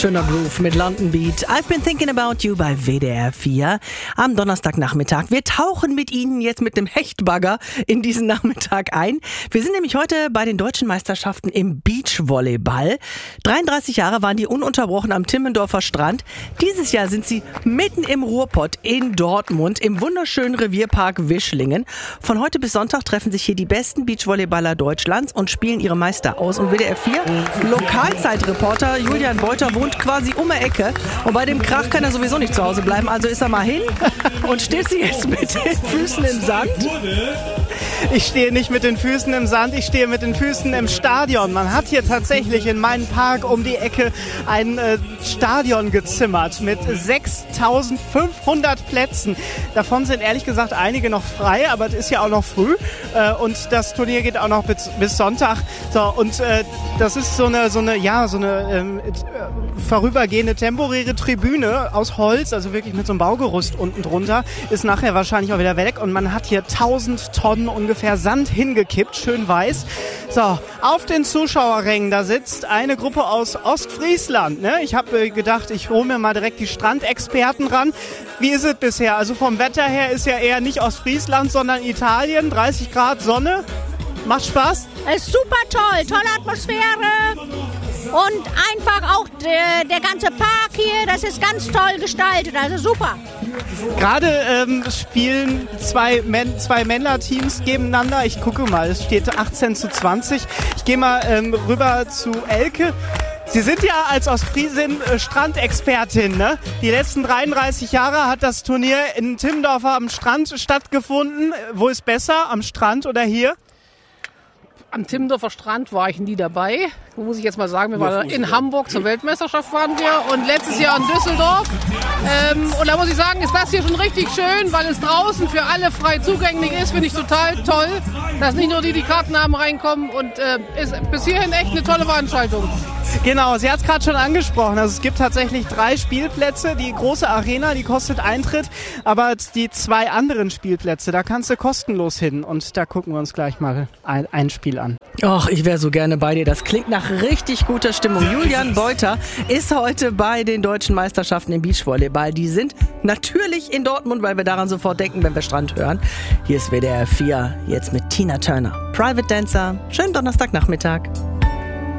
Schöner Groove mit London Beat. I've been thinking about you bei WDR 4 am Donnerstagnachmittag. Wir tauchen mit Ihnen jetzt mit dem Hechtbagger in diesen Nachmittag ein. Wir sind nämlich heute bei den deutschen Meisterschaften im Beachvolleyball. 33 Jahre waren die ununterbrochen am Timmendorfer Strand. Dieses Jahr sind sie mitten im Ruhrpott in Dortmund im wunderschönen Revierpark Wischlingen. Von heute bis Sonntag treffen sich hier die besten Beachvolleyballer Deutschlands und spielen ihre Meister aus. Und WDR 4 Lokalzeitreporter Julian Beuter wohnt quasi um die Ecke und bei dem Krach kann er sowieso nicht zu Hause bleiben, also ist er mal hin und steht sie jetzt mit den Füßen im Sand. Ich stehe nicht mit den Füßen im Sand, ich stehe mit den Füßen im Stadion. Man hat hier tatsächlich in meinem Park um die Ecke ein Stadion gezimmert mit 6.500 Plätzen. Davon sind ehrlich gesagt einige noch frei, aber es ist ja auch noch früh und das Turnier geht auch noch bis Sonntag. So, und das ist so eine vorübergehende temporäre Tribüne aus Holz, also wirklich mit so einem Baugerüst unten drunter, ist nachher wahrscheinlich auch wieder weg und man hat hier 1000 Tonnen ungefähr Sand hingekippt, schön weiß. So, auf den Zuschauerrängen, da sitzt eine Gruppe aus Ostfriesland. Ne? Ich habe gedacht, ich hole mir mal direkt die Strandexperten ran. Wie ist es bisher? Also vom Wetter her ist ja eher nicht Ostfriesland, sondern Italien, 30 Grad Sonne. Macht Spaß? Es ist super toll, tolle Atmosphäre und einfach auch der ganze Park hier, das ist ganz toll gestaltet, also super. Gerade spielen zwei Männerteams gegeneinander. Ich gucke mal, es steht 18:20. Ich gehe mal rüber zu Elke. Sie sind ja als Ostfriesin Strandexpertin, ne? Die letzten 33 Jahre hat das Turnier in Timmendorfer am Strand stattgefunden. Wo ist besser, am Strand oder hier? Am Timmendorfer Strand war ich nie dabei. Muss ich jetzt mal sagen, wir waren in Hamburg zur Weltmeisterschaft waren wir und letztes Jahr in Düsseldorf. Und da muss ich sagen, ist das hier schon richtig schön, weil es draußen für alle frei zugänglich ist. Finde ich total toll, dass nicht nur die Karten haben reinkommen und ist bis hierhin echt eine tolle Veranstaltung. Genau, sie hat es gerade schon angesprochen. Also es gibt tatsächlich 3 Spielplätze. Die große Arena, die kostet Eintritt, aber die 2 anderen Spielplätze, da kannst du kostenlos hin. Und da gucken wir uns gleich mal ein Spiel an. Och, ich wäre so gerne bei dir. Das klingt nach richtig guter Stimmung. Julian Beuter ist heute bei den deutschen Meisterschaften im Beachvolleyball. Die sind natürlich in Dortmund, weil wir daran sofort denken, wenn wir Strand hören. Hier ist WDR 4, jetzt mit Tina Turner. Private Dancer. Schönen Donnerstagnachmittag.